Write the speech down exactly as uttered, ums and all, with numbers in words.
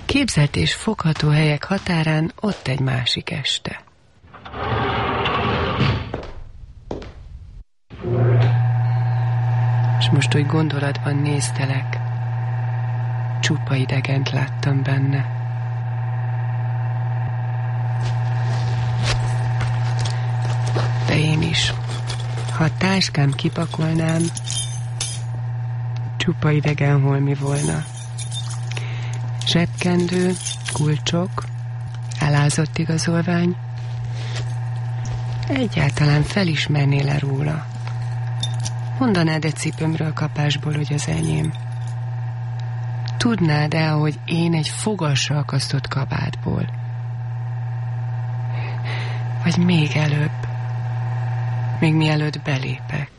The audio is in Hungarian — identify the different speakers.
Speaker 1: Képzelt és fogható helyek határán ott egy másik este. És most úgy gondolatban néztelek, csupa idegent láttam benne. De én is, ha a táskám kipakolnám, csupa idegen holmi volna. Zsebkendő, kulcsok, elázott igazolvány. Egyáltalán felismernél-e róla? Mondanád-e cipőmről kapásból, hogy az enyém? Tudnád-e, hogy én egy fogasra akasztott kabátból? Vagy még előbb, még mielőtt belépek?